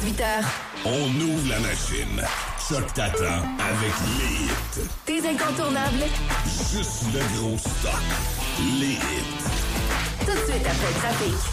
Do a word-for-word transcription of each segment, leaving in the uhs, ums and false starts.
dix-huit heures. On ouvre la machine. Choc t'attend avec les hits. Tes incontournables. Juste le gros stock. Les hits. Tout de suite après le trafic.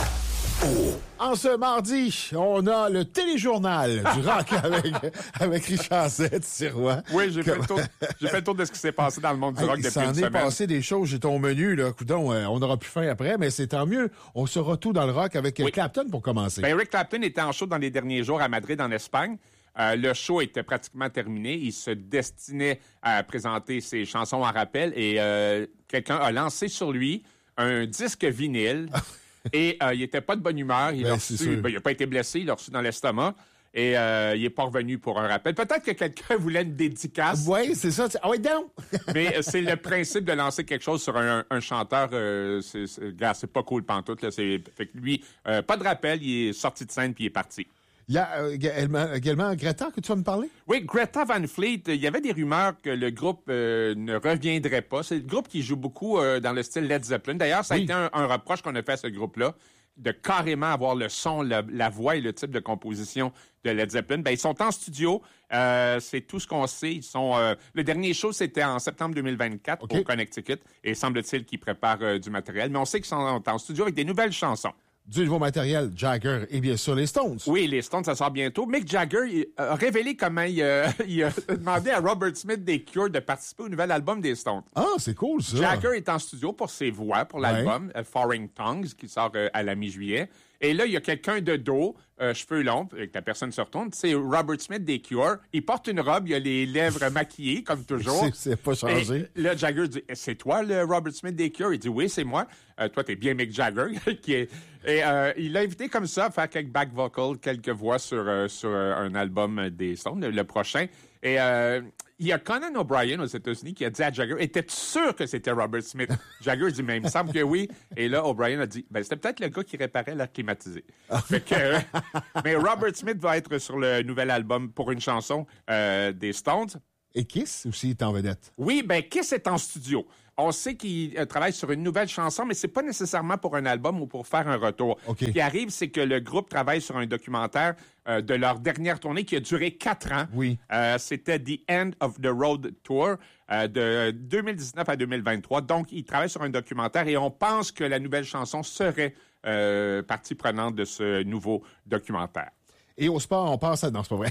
Oh. En ce mardi, on a le téléjournal du rock avec, avec Richard Z. Sirois. Oui, j'ai, Comme... fait le tour, j'ai fait le tour de ce qui s'est passé dans le monde du rock hey, depuis une semaine. Il s'en est passé des choses, j'ai ton menu, là. Coudon, euh, on aura plus faim après, mais c'est tant mieux. On sera tout dans le rock avec oui. Clapton pour commencer. Ben, Eric Clapton était en show dans les derniers jours à Madrid, en Espagne. Euh, le show était pratiquement terminé. Il se destinait à présenter ses chansons en rappel et euh, quelqu'un a lancé sur lui un disque vinyle. Et euh, il était pas de bonne humeur. Il n'a ben, ben, pas été blessé, il l'a reçu dans l'estomac. Et euh, il n'est pas revenu pour un rappel. Peut-être que quelqu'un voulait une dédicace. Oui, c'est ça. Ah oui, down! Mais c'est le principe de lancer quelque chose sur un, un chanteur. Euh, c'est, c'est, gars, c'est pas cool pantoute. Là. C'est, fait que lui, euh, pas de rappel, il est sorti de scène puis il est parti. Il y a euh, également, également Greta que tu vas me parler? Oui, Greta Van Fleet. Il y avait des rumeurs que le groupe euh, ne reviendrait pas. C'est le groupe qui joue beaucoup euh, dans le style Led Zeppelin. D'ailleurs, ça oui. a été un, un reproche qu'on a fait à ce groupe-là, de carrément avoir le son, la, la voix et le type de composition de Led Zeppelin. Ben, ils sont en studio. Euh, c'est tout ce qu'on sait. Ils sont. Euh, le dernier show, c'était en septembre deux mille vingt-quatre okay. au Connecticut. Et semble-t-il qu'ils préparent euh, du matériel. Mais on sait qu'ils sont en studio avec des nouvelles chansons. Du nouveau matériel, Jagger et bien sûr les Stones. Oui, les Stones, ça sort bientôt. Mick Jagger il a révélé comment il, euh, il a demandé à Robert Smith des Cure de participer au nouvel album des Stones. Ah, c'est cool ça. Jagger est en studio pour ses voix pour l'album ouais. Foreign Tongues qui sort euh, à la mi-juillet. Et là, il y a quelqu'un de dos, euh, cheveux longs, et que la personne se retourne. C'est Robert Smith des Cure. Il porte une robe, il a les lèvres maquillées, comme toujours. C'est, c'est pas changé. Et là, Jagger dit, c'est toi le Robert Smith des Cure? Il dit, oui, c'est moi. Euh, toi, t'es bien Mick Jagger. qui est... Et euh, il l'a invité comme ça à faire quelques back vocals, quelques voix sur, euh, sur euh, un album des Stones, le, le prochain. Et euh, il y a Conan O'Brien aux États-Unis qui a dit à Jagger, était-tu sûr que c'était Robert Smith? Jagger dit, mais il me semble que oui. Et là, O'Brien a dit, ben c'était peut-être le gars qui réparait l'air climatisé. Fait que, euh, mais Robert Smith va être sur le nouvel album pour une chanson euh, des Stones. Et Kiss aussi est en vedette. Oui, ben Kiss est en studio. On sait qu'il euh, travaille sur une nouvelle chanson, mais c'est pas nécessairement pour un album ou pour faire un retour. Okay. Ce qui arrive, c'est que le groupe travaille sur un documentaire euh, de leur dernière tournée qui a duré quatre ans. Oui. Euh, c'était The End of the Road Tour euh, de deux mille dix-neuf à deux mille vingt-trois. Donc, ils travaillent sur un documentaire et on pense que la nouvelle chanson serait euh, partie prenante de ce nouveau documentaire. Et au sport, on passe à... Non, c'est pas vrai.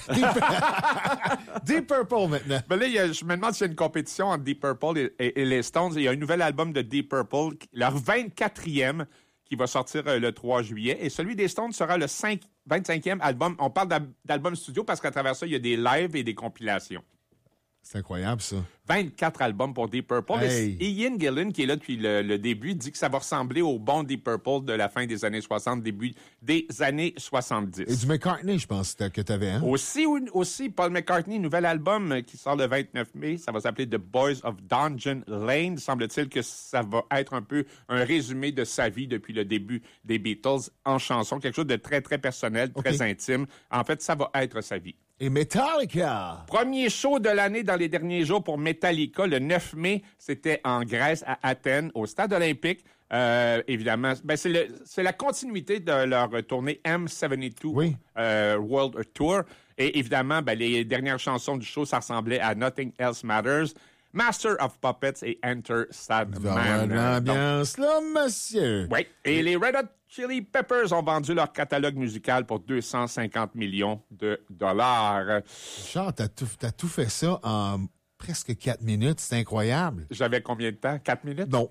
Deep, Deep Purple, maintenant. Ben là, il y a, je me demande s'il y a une compétition entre Deep Purple et, et, et les Stones. Il y a un nouvel album de Deep Purple, leur vingt-quatrième, qui va sortir euh, le trois juillet. Et celui des Stones sera le cinq, vingt-cinquième album. On parle d'al- d'album studio parce qu'à travers ça, il y a des lives et des compilations. C'est incroyable, ça. vingt-quatre albums pour Deep Purple. Hey. Et Ian Gillan, qui est là depuis le, le début, dit que ça va ressembler au bon Deep Purple de la fin des années soixante, début des années soixante-dix. Et du McCartney, je pense que tu avais, hein? Aussi, aussi, Paul McCartney, nouvel album qui sort le vingt-neuf mai. Ça va s'appeler The Boys of Dungeon Lane. Semble-t-il que ça va être un peu un résumé de sa vie depuis le début des Beatles en chanson. Quelque chose de très, très personnel, très okay. intime. En fait, ça va être sa vie. Et Metallica! Premier show de l'année dans les derniers jours pour Metallica. Le neuf mai, c'était en Grèce, à Athènes, au Stade olympique. Euh, évidemment, ben c'est, le, c'est la continuité de leur tournée M soixante-douze oui. euh, World Tour. Et évidemment, ben, les dernières chansons du show, ça ressemblait à Nothing Else Matters, Master of Puppets et Enter Sandman. L'ambiance, là, monsieur. Oui. Et les Red Hot Chili Peppers ont vendu leur catalogue musical pour deux cent cinquante millions de dollars. Genre, t'as tout, t'as tout fait ça en presque quatre minutes. C'est incroyable. J'avais combien de temps? Quatre minutes? Non.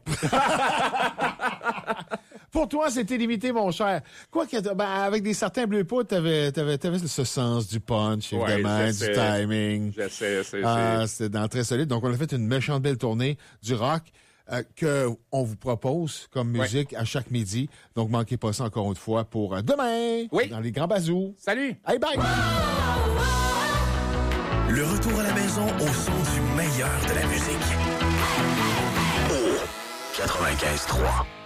Pour toi, c'était limité, mon cher. Quoi que, ben, avec des certains bleus poudres, t'avais, t'avais, t'avais ce sens du punch, évidemment, ouais, du sais. timing. Je sais, c'est, ah, c'est... c'est dans très solide. Donc, on a fait une méchante belle tournée du rock. Euh, que on vous propose comme musique ouais. à chaque midi. Donc, manquez pas ça encore une fois pour euh, demain oui. dans les Grands Bazous. Salut! Hey, bye! Le retour à la maison au son du meilleur de la musique. Oh! quatre-vingt-quinze trois